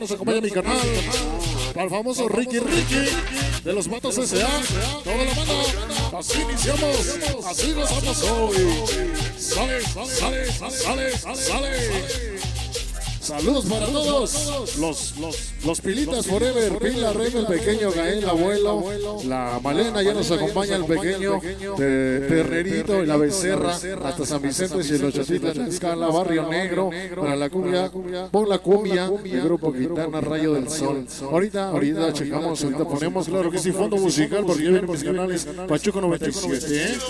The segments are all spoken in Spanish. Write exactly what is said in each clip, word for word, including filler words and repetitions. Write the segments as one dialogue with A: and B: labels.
A: Nos acompaña mi canal, para el famoso Ricky Ricky de los Matos S A. Toda la banda, así iniciamos, así nos vamos hoy. Sale, sale, sale, sale, sale. Saludos para todos los, los, los Pilitas Forever, Pila, Rey, el pequeño Gael, abuelo, la Malena, ya nos acompaña el pequeño de Terrerito y la Becerra, hasta San Vicente y el Ochotita, Escala, Barrio Negro, para la cumbia, pon la cumbia, el grupo Gitana, Rayo del Sol. Ahorita, ahorita checamos, ahorita ponemos, claro que sí, fondo musical, porque ya vienen mis canales, Pachuco noventa y siete, ¿eh?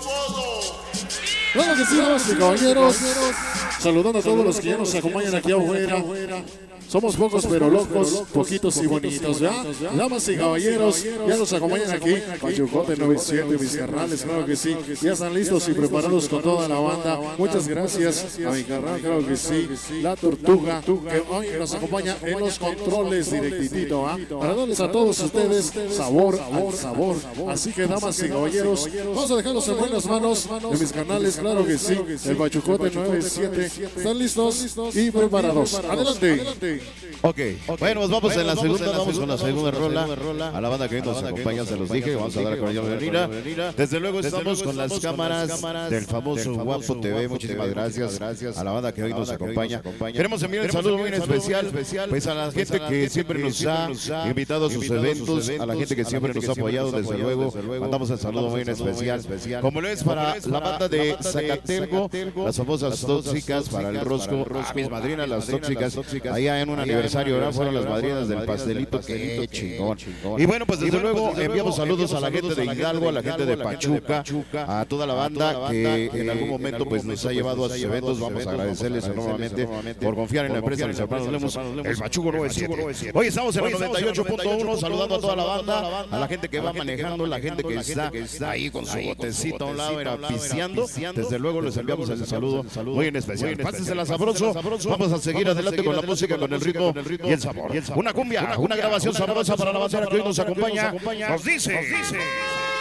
A: Claro que sí, damas y caballeros. Saludando a todos los que ya nos acompañan aquí afuera. Somos pocos pero locos, poquitos y bonitos, ¿ya? Damas y caballeros, ya nos acompañan aquí. Pachucote noventa y siete, mis carnales, claro que sí. Ya están listos y preparados con toda la banda. Muchas gracias a mi carnal, claro que sí. La Tortuga, que hoy nos acompaña en los controles directitito, ¿ah? Para darles a todos ustedes sabor al sabor. Así que, damas y caballeros, vamos a dejarlos en buenas manos de mis canales, claro que sí. El Pachucote noventa y siete. ¿Están listos y preparados? Adelante.
B: Ok, bueno, pues vamos en la segunda, vamos con la segunda rola. A la banda que nos acompaña, se los dije, vamos a dar con ella venida. Desde luego estamos con las cámaras del famoso Guapo T V. Muchísimas gracias a la banda que hoy nos acompaña. Queremos enviar un saludo muy especial pues a la gente que siempre nos ha invitado a sus eventos, a la gente que siempre nos ha apoyado, desde luego. Mandamos el saludo muy especial, como lo es para la banda de Zacatenco, las famosas tóxicas, para el Rosco, a mis madrinas, las tóxicas, allá en un aniversario, ¿verdad? Fueron las madrinas del pastelito, qué chingón. Y bueno, pues desde luego enviamos saludos a la gente de Hidalgo, a la gente de Pachuca, a toda la banda que en algún momento pues nos ha llevado a sus eventos. Vamos a agradecerles enormemente por confiar en la empresa de mis hermanos Lemos, el Pachuco noventa y siete. Hoy estamos en el noventa y ocho punto uno, saludando a toda la banda, a la gente que va manejando, la gente que está ahí con su botecito a un lado, era pisteando. Desde luego les enviamos el saludo muy en especial. Pásensela sabroso, vamos a seguir adelante con la música, con el ritmo y el sabor. Una cumbia, una grabación sabrosa para la bandera que hoy nos acompaña. Nos dice, nos dice.